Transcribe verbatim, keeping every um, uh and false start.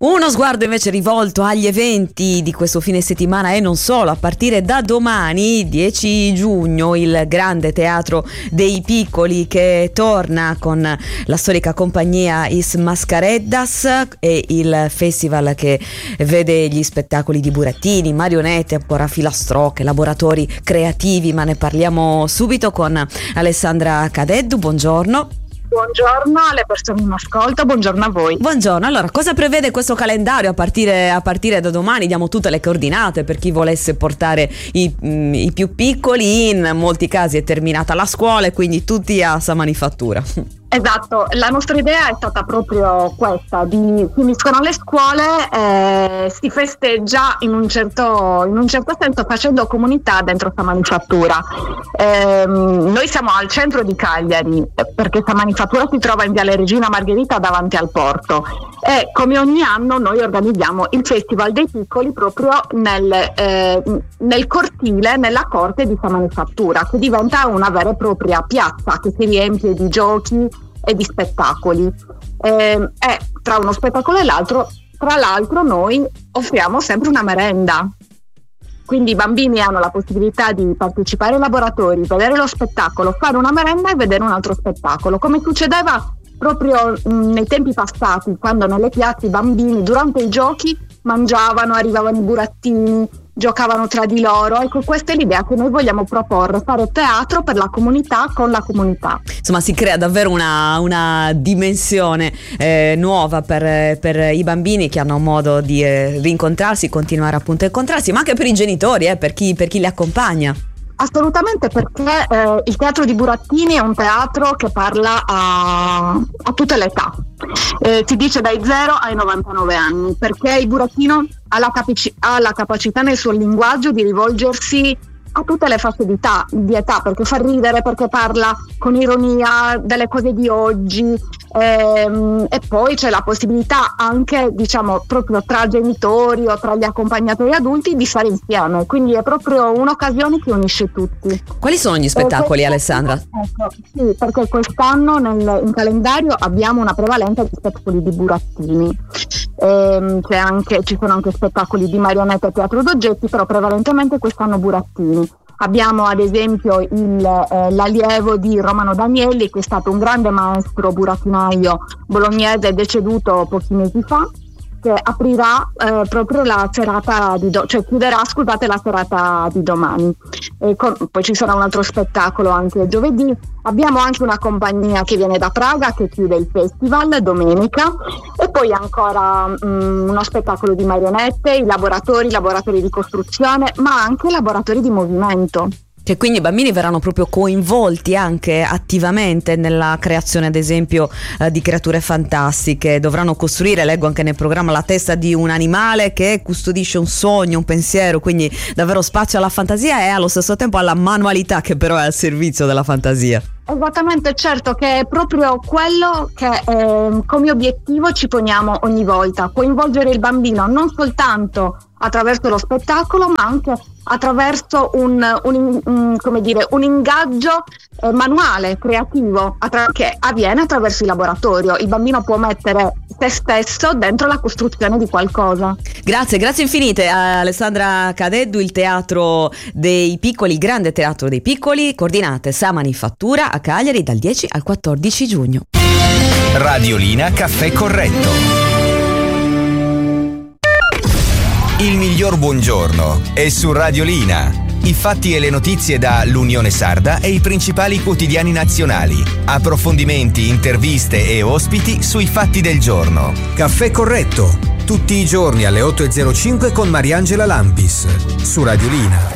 Uno sguardo invece rivolto agli eventi di questo fine settimana e non solo. A partire da domani, dieci giugno, il Grande Teatro dei Piccoli che torna con la storica compagnia Is Mascareddas e il festival che vede gli spettacoli di burattini, marionette, ancora filastrocche, laboratori creativi, ma ne parliamo subito con Alessandra Cadeddu. Buongiorno. Buongiorno alle persone in ascolto, buongiorno a voi. Buongiorno, allora cosa prevede questo calendario a partire, a partire da domani? Diamo tutte le coordinate per chi volesse portare i, mh, i più piccoli. In molti casi è terminata la scuola e quindi tutti a Samanifattura. Esatto, la nostra idea è stata proprio questa, di finiscono le scuole e si festeggia in un certo, in un certo senso facendo comunità dentro Samanifattura. Ehm, noi siamo al centro di Cagliari perché Samanifattura si trova in Viale Regina Margherita davanti al porto e come ogni anno noi organizziamo il Festival dei Piccoli proprio nel, eh, nel cortile, nella corte di Samanifattura, che diventa una vera e propria piazza che si riempie di giochi e di spettacoli eh, e tra uno spettacolo e l'altro, tra l'altro noi offriamo sempre una merenda, quindi i bambini hanno la possibilità di partecipare ai laboratori, vedere lo spettacolo, fare una merenda e vedere un altro spettacolo, come succedeva proprio mh, nei tempi passati, quando nelle piazze i bambini durante i giochi mangiavano, arrivavano i burattini, giocavano tra di loro. Ecco, questa è l'idea che noi vogliamo proporre, fare teatro per la comunità con la comunità. Insomma, si crea davvero una, una dimensione eh, nuova per, per i bambini che hanno modo di eh, rincontrarsi, continuare appunto a incontrarsi, ma anche per i genitori, eh, per chi, per chi li accompagna. Assolutamente, perché eh, il teatro di Burattini è un teatro che parla a, a tutte le età, eh, si dice dai zero ai novantanove anni, perché il burattino ha la, capici- ha la capacità nel suo linguaggio di rivolgersi a tutte le fasce di età, di età, perché fa ridere, perché parla con ironia delle cose di oggi, ehm, e poi c'è la possibilità anche, diciamo, proprio tra genitori o tra gli accompagnatori adulti di stare insieme, quindi è proprio un'occasione che unisce tutti. Quali sono gli spettacoli, eh, Alessandra? Ecco, sì, perché quest'anno nel, in calendario abbiamo una prevalenza di spettacoli di burattini, ehm, c'è anche, ci sono anche spettacoli di marionette e teatro d'oggetti, però prevalentemente quest'anno burattini. Abbiamo ad esempio il, eh, l'allievo di Romano Danielli, che è stato un grande maestro burattinaio bolognese deceduto pochi mesi fa, che aprirà eh, proprio la serata di do- cioè chiuderà scusate la serata di domani. E con- poi ci sarà un altro spettacolo anche giovedì. Abbiamo anche una compagnia che viene da Praga che chiude il festival domenica, e poi ancora mh, uno spettacolo di marionette, i laboratori, i laboratori di costruzione, ma anche laboratori di movimento. Che quindi i bambini verranno proprio coinvolti anche attivamente nella creazione, ad esempio, eh, di creature fantastiche. Dovranno costruire, leggo anche nel programma, la testa di un animale che custodisce un sogno, un pensiero, quindi davvero spazio alla fantasia e allo stesso tempo alla manualità, che però è al servizio della fantasia. Esattamente, certo, che è proprio quello che eh, come obiettivo ci poniamo ogni volta, coinvolgere il bambino non soltanto attraverso lo spettacolo, ma anche attraverso un, un, un, come dire, un ingaggio eh, manuale, creativo, attra- che avviene attraverso il laboratorio. Il bambino può mettere se stesso dentro la costruzione di qualcosa. Grazie, grazie infinite a Alessandra Cadeddu. Il Teatro dei Piccoli, il Grande Teatro dei Piccoli, coordinate Samanifattura a Cagliari dal dieci al quattordici giugno. Radiolina Caffè Corretto. Il miglior buongiorno è su Radiolina. I fatti e le notizie da l'Unione Sarda e i principali quotidiani nazionali. Approfondimenti, interviste e ospiti sui fatti del giorno. Caffè Corretto, tutti i giorni alle otto e zero cinque con Mariangela Lampis, su Radiolina.